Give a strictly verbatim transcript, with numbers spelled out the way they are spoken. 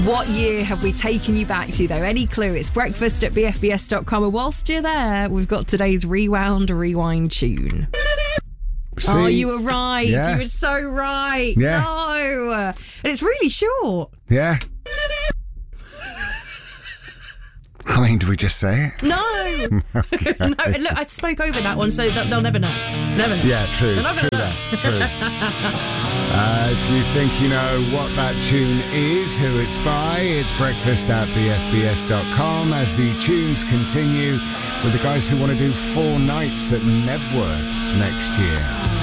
What year have we taken you back to, though? Any clue? It's breakfast at b f b s dot com. And whilst you're there, we've got today's Rewound Rewind tune. See? Oh, you were right. Yeah. You were so right. Yeah. No. And it's really short. Yeah. I mean, do we just say it? No. Okay. No. Look, I spoke over that one, so they'll never know. Never know. Yeah, true. Never True know. that. True. uh, if you think you know what that tune is, who it's by, it's breakfast at b f b s dot com as the tunes continue with the guys who want to do four nights at Nebworth next year.